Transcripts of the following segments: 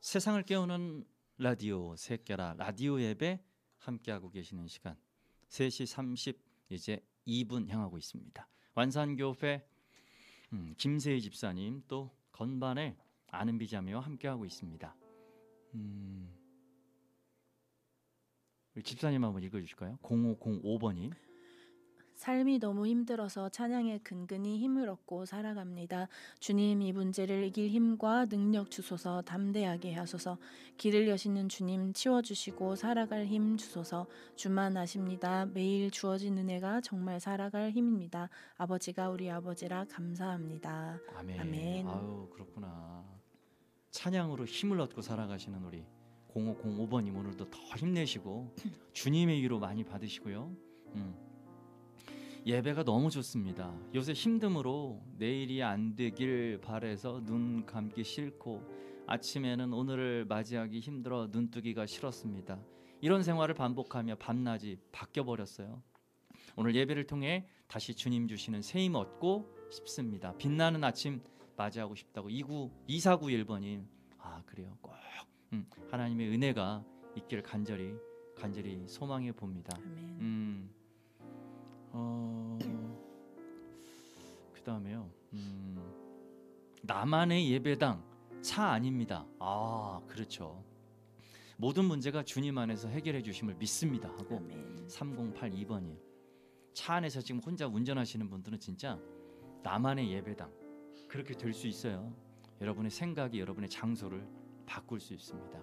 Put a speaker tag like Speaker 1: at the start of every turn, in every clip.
Speaker 1: 세상을 깨우는 라디오 새끼라 라디오 예배 함께하고 계시는 시간 3시 30 이제 2분 향하고 있습니다. 완산교회 김세희 집사님 또 건반의 아는 비자매와 함께하고 있습니다. 우리 집사님 한번 읽어주실까요? 0505번님.
Speaker 2: 삶이 너무 힘들어서 찬양에 근근히 힘을 얻고 살아갑니다. 주님, 이 문제를 이길 힘과 능력 주소서. 담대하게 하소서. 길을 여시는 주님, 치워주시고 살아갈 힘 주소서. 주만 아십니다. 매일 주어진 은혜가 정말 살아갈 힘입니다. 아버지가 우리 아버지라 감사합니다.
Speaker 1: 아멘.
Speaker 2: 아멘.
Speaker 1: 아유, 그렇구나. 찬양으로 힘을 얻고 살아가시는 우리 0505번님 오늘도 더 힘내시고 주님의 위로 많이 받으시고요. 예배가 너무 좋습니다. 요새 힘듦으로 내일이 안 되길 바래서 눈 감기 싫고 아침에는 오늘을 맞이하기 힘들어 눈 뜨기가 싫었습니다. 이런 생활을 반복하며 밤낮이 바뀌어버렸어요. 오늘 예배를 통해 다시 주님 주시는 새 힘 얻고 싶습니다. 빛나는 아침 맞이하고 싶다고 2491번님. 아, 그래요. 꼭 하나님의 은혜가 있기를 간절히 소망해 봅니다.
Speaker 2: 아멘.
Speaker 1: 그 다음에요. 나만의 예배당 차 아닙니다. 아, 그렇죠. 모든 문제가 주님 안에서 해결해 주심을 믿습니다 하고
Speaker 2: 아멘.
Speaker 1: 3082번이에요. 차 안에서 지금 혼자 운전하시는 분들은 진짜 나만의 예배당 그렇게 될 수 있어요. 여러분의 생각이 여러분의 장소를 바꿀 수 있습니다.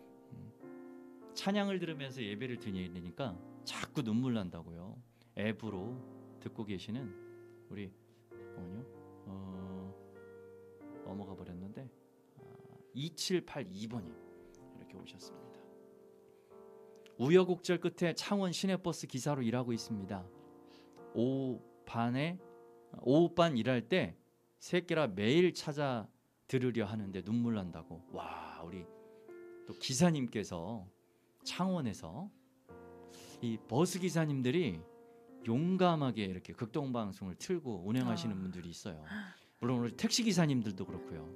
Speaker 1: 찬양을 들으면서 예배를 드리니까 자꾸 눈물 난다고요. 앱으로 듣고 계시는 우리 넘어가 버렸는데 2782번님 이렇게 오셨습니다. 우여곡절 끝에 창원 시내버스 기사로 일하고 있습니다. 오후반 일할 때 새끼라 매일 찾아 들으려 하는데 눈물 난다고. 와, 우리 또 기사님께서 창원에서 이 버스 기사님들이 용감하게 이렇게 극동방송을 틀고 운행하시는 분들이 있어요. 물론 우리 택시 기사님들도 그렇고요.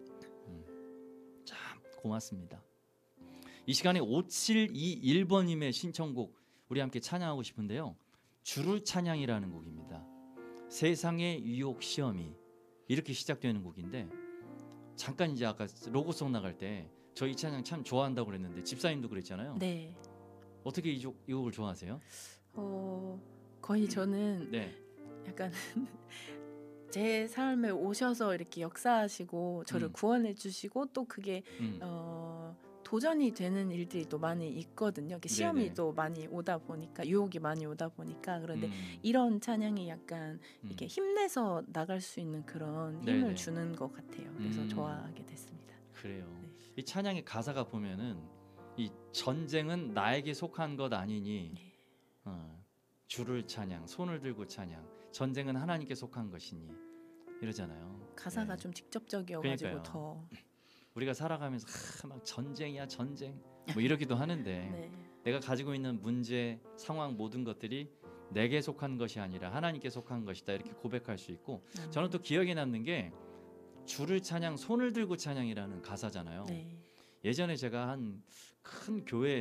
Speaker 1: 참 고맙습니다. 이 시간에 5721번님의 신청곡 우리 함께 찬양하고 싶은데요. 주를 찬양이라는 곡입니다. 세상의 유혹 시험이 이렇게 시작되는 곡인데 잠깐 이제 아까 로고송 나갈 때 저 이 찬양 참 좋아한다고 그랬는데 집사님도 그랬잖아요.
Speaker 2: 네.
Speaker 1: 어떻게 이 곡을 좋아하세요?
Speaker 2: 거의 저는
Speaker 1: 네.
Speaker 2: 약간 제 삶에 오셔서 이렇게 역사하시고 저를 구원해 주시고 또 그게 도전이 되는 일들이 또 많이 있거든요. 시험이
Speaker 1: 네네.
Speaker 2: 또 많이 오다 보니까 유혹이 많이 오다 보니까 그런데 이런 찬양이 약간 이렇게 힘내서 나갈 수 있는 그런 힘을
Speaker 1: 네네.
Speaker 2: 주는 것 같아요. 그래서 좋아하게 됐습니다.
Speaker 1: 그래요.
Speaker 2: 네.
Speaker 1: 이 찬양의 가사가 보면은 이 전쟁은 나에게 속한 것 아니니
Speaker 2: 네.
Speaker 1: 주를 찬양, 손을 들고 찬양. 전쟁은 하나님께 속한 것이니 이러잖아요.
Speaker 2: 가사가
Speaker 1: 네.
Speaker 2: 좀 직접적이어가지고
Speaker 1: 그러니까요.
Speaker 2: 더
Speaker 1: 우리가 살아가면서 막 전쟁이야 전쟁 뭐 이러기도 하는데
Speaker 2: 네.
Speaker 1: 내가 가지고 있는 문제, 상황 모든 것들이 내게 속한 것이 아니라 하나님께 속한 것이다 이렇게 고백할 수 있고 저는 또 기억에 남는 게 주를 찬양, 손을 들고 찬양이라는 가사잖아요.
Speaker 2: 네.
Speaker 1: 예전에 제가 한 큰 교회